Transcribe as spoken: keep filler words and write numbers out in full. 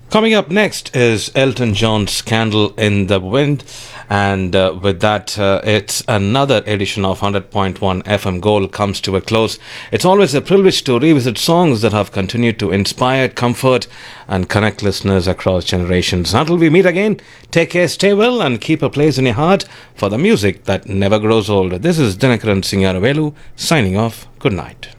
Coming up next is Elton John's Candle in the Wind. And uh, with that, uh, it's another edition of one hundred point one F M Gold comes to a close. It's always a privilege to revisit songs that have continued to inspire, comfort, and connect listeners across generations. Until we meet again, take care, stay well, and keep a place in your heart for the music that never grows old. This is Dinakaran Singaravelu signing off. Good night.